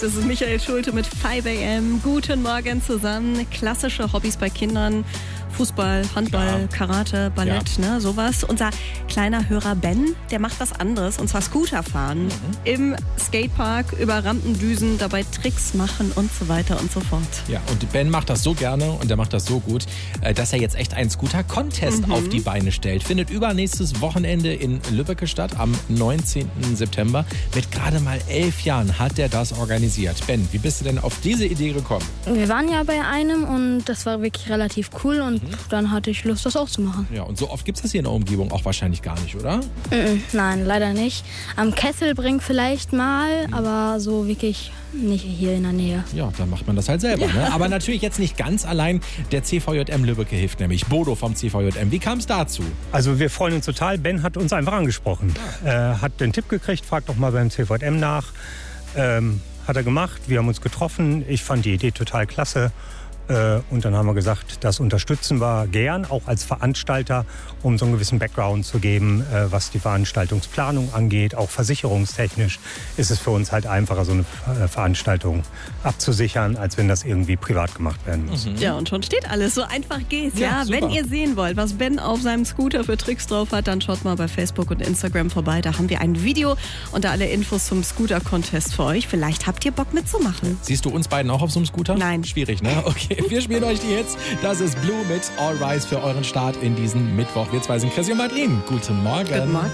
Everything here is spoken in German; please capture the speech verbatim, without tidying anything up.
Das ist Michael Schulte mit fünf a m. Guten Morgen zusammen. Klassische Hobbys bei Kindern. Fußball, Handball, Klar. Karate, Ballett, ja. ne, sowas. Unser kleiner Hörer Ben, der macht was anderes, und zwar Scooter fahren. Mhm. Im Skatepark, über Rampendüsen, dabei Tricks machen und so weiter und so fort. Ja, und Ben macht das so gerne und der macht das so gut, dass er jetzt echt einen Scooter-Contest mhm. auf die Beine stellt. Findet übernächstes Wochenende in Lübbecke statt, am neunzehnten September. Mit gerade mal elf Jahren hat er das organisiert. Ben, wie bist du denn auf diese Idee gekommen? Wir waren ja bei einem und das war wirklich relativ cool und mhm. dann hatte ich Lust, das auch zu machen. Ja, und so oft gibt es das hier in der Umgebung auch wahrscheinlich gar nicht, oder? Mhm, nein, leider nicht. Am Kesselbrink vielleicht mal, mhm. aber so wirklich nicht hier in der Nähe. Ja, dann macht man das halt selber. Ja. Ne? Aber natürlich jetzt nicht ganz allein. Der C V J M Lübbecke hilft nämlich. Bodo vom C V J M. Wie kam es dazu? Also wir freuen uns total. Ben hat uns einfach angesprochen. Ja. Äh, hat den Tipp gekriegt, fragt doch mal beim C V J M nach. Ähm, hat er gemacht. Wir haben uns getroffen. Ich fand die Idee total klasse. Und dann haben wir gesagt, das unterstützen wir gern, auch als Veranstalter, um so einen gewissen Background zu geben, was die Veranstaltungsplanung angeht. Auch versicherungstechnisch ist es für uns halt einfacher, so eine Veranstaltung abzusichern, als wenn das irgendwie privat gemacht werden muss. Mhm. Ja, und schon steht alles. So einfach geht's. Ja, ja. Wenn ihr sehen wollt, was Ben auf seinem Scooter für Tricks drauf hat, dann schaut mal bei Facebook und Instagram vorbei. Da haben wir ein Video und da alle Infos zum Scooter-Contest für euch. Vielleicht habt ihr Bock mitzumachen. Siehst du uns beiden auch auf so einem Scooter? Nein. Schwierig, ne? Okay. Wir spielen euch die Hits. Das ist Blue mit All Rise für euren Start in diesen Mittwoch. Wir zwei sind Chrissy und Madeleine. Guten Morgen. Guten Morgen.